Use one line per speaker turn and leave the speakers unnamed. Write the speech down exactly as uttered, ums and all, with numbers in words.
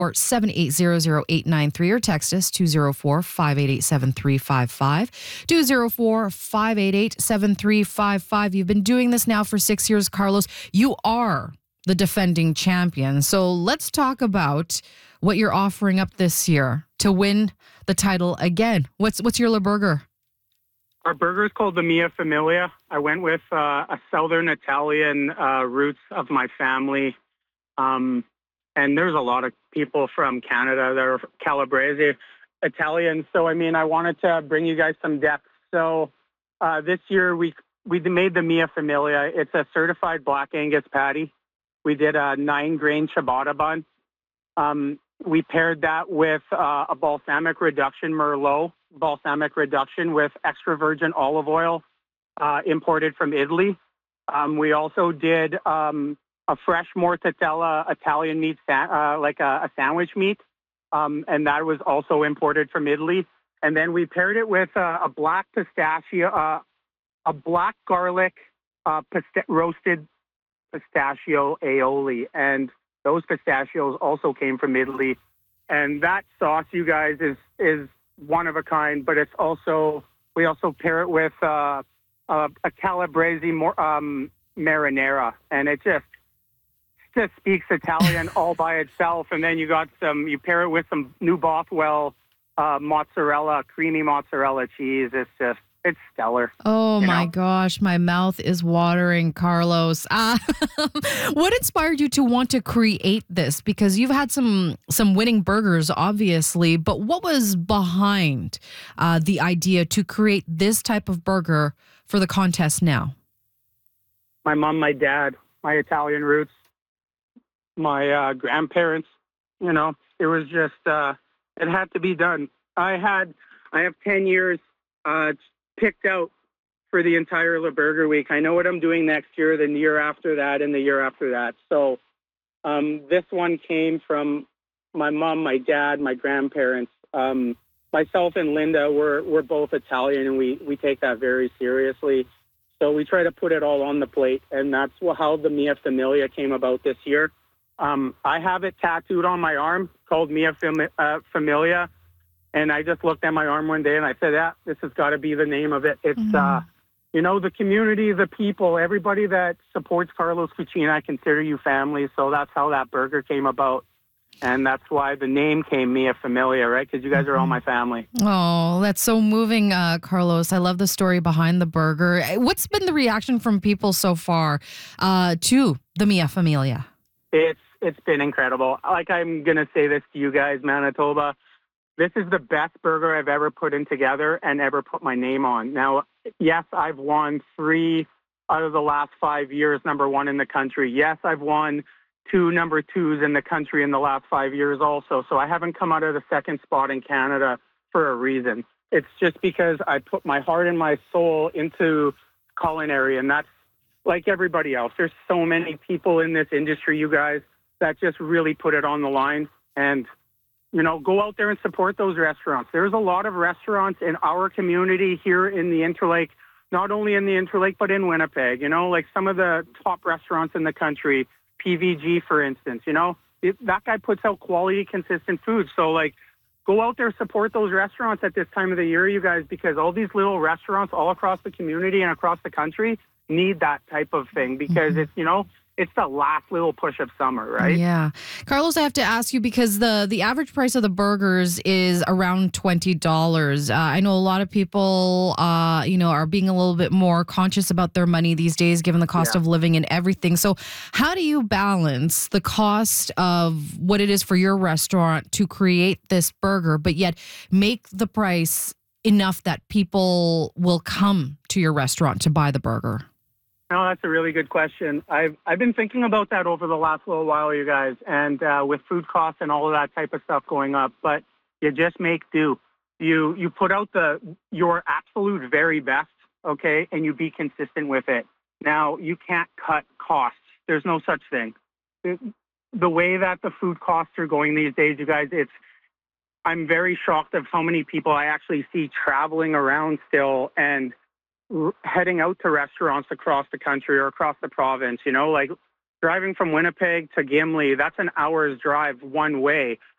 or seven eight zero zero eight nine three or text us two zero four, five eight eight, seven three five five. two zero four, five eight eight, seven three five five. You've been doing this now for six years, Carlos. You are the defending champion. So let's talk about what you're offering up this year to win the title again. What's what's your Le Burger?
Our burger is called the Mia Familia. I went with uh, a Southern Italian uh, roots of my family. Um, and there's a lot of people from Canada that are Calabrese Italians. So, I mean, I wanted to bring you guys some depth. So uh, this year we we made the Mia Familia. It's a certified Black Angus patty. We did a nine-grain ciabatta bun. Um, we paired that with uh, a balsamic reduction Merlot. balsamic reduction with extra virgin olive oil uh, imported from Italy. Um, we also did um, a fresh mortadella Italian meat, sa- uh, like a, a sandwich meat, um, and that was also imported from Italy. And then we paired it with uh, a black pistachio, uh, a black garlic uh, pista- roasted pistachio aioli, and those pistachios also came from Italy. And that sauce, you guys, is is one of a kind, but it's also, we also pair it with uh, uh, a Calabrese more, um, marinara, and it just just speaks Italian all by itself. And then you got some, you pair it with some New Bothwell uh, mozzarella, creamy mozzarella cheese. It's just, it's stellar.
Oh my
know?
gosh, my mouth is watering, Carlos. Uh, what inspired you to want to create this? Because you've had some some winning burgers, obviously, but what was behind uh, the idea to create this type of burger for the contest now?
My mom, my dad, my Italian roots, my uh, grandparents, you know, it was just, uh, it had to be done. I had, I have ten years uh, picked out for the entire Le Burger Week. I know what I'm doing next year, the year after that, and the year after that. So um, this one came from my mom, my dad, my grandparents. Um, myself and Linda, we're, we're both Italian, and we, we take that very seriously. So we try to put it all on the plate, and that's how the Mia Familia came about this year. Um, I have it tattooed on my arm called Mia Fam- uh, Familia. And I just looked at my arm one day and I said, yeah, this has got to be the name of it. It's, mm-hmm. uh, you know, the community, the people, everybody that supports Carlos Cucina, I consider you family. So that's how that burger came about. And that's why the name came Mia Familia, right? Because you guys are all my family.
Oh, that's so moving, uh, Carlos. I love the story behind the burger. What's been the reaction from people so far uh, to the Mia Familia?
It's It's been incredible. Like, I'm going to say this to you guys, Manitoba. This is the best burger I've ever put in together and ever put my name on. Now, yes, I've won three out of the last five years, number one in the country. Yes, I've won two number twos in the country in the last five years also. So I haven't come out of the second spot in Canada for a reason. It's just because I put my heart and my soul into culinary, and that's like everybody else. There's so many people in this industry, you guys, that just really put it on the line. And you know, go out there and support those restaurants. There's a lot of restaurants in our community here in the Interlake, not only in the Interlake, but in Winnipeg. You know, like some of the top restaurants in the country, P V G, for instance, you know, it, that guy puts out quality, consistent food. So, like, go out there, support those restaurants at this time of the year, you guys, because all these little restaurants all across the community and across the country need that type of thing because it's, you know, it's the last little push of summer, right?
Yeah. Carlos, I have to ask you because the, the average price of the burgers is around twenty dollars. Uh, I know a lot of people, uh, you know, are being a little bit more conscious about their money these days, given the cost
Yeah.
of living and everything. So how do you balance the cost of what it is for your restaurant to create this burger, but yet make the price enough that people will come to your restaurant to buy the burger?
No, that's a really good question. I've I've been thinking about that over the last little while, you guys, and uh, with food costs and all of that type of stuff going up. But you just make do. You you put out the your absolute very best, okay, and you be consistent with it. Now you can't cut costs. There's no such thing. The way that the food costs are going these days, you guys, it's. I'm very shocked of how many people I actually see traveling around still and heading out to restaurants across the country or across the province, you know, like driving from Winnipeg to Gimli, that's an hour's drive one way.